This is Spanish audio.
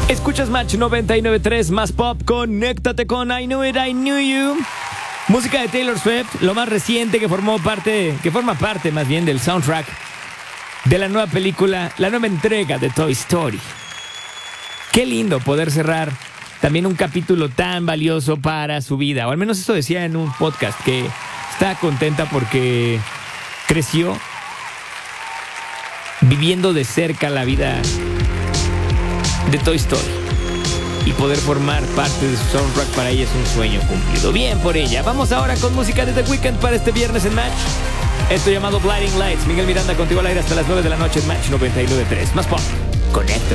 Escuchas Match 99.3 más pop. Conéctate con I Knew It, I Knew You. Música de Taylor Swift, lo más reciente que forma parte más bien del soundtrack de la nueva película, la nueva entrega de Toy Story. Qué lindo poder cerrar también un capítulo tan valioso para su vida, o al menos eso decía en un podcast, que está contenta porque creció viviendo de cerca la vida de Toy Story. Y poder formar parte de su soundtrack para ella es un sueño cumplido. Bien por ella. Vamos ahora con música de The Weeknd para este viernes en Match. Esto llamado Blinding Lights. Miguel Miranda contigo al aire hasta las 9 de la noche en Match 99.3. Más pop. Conéctate.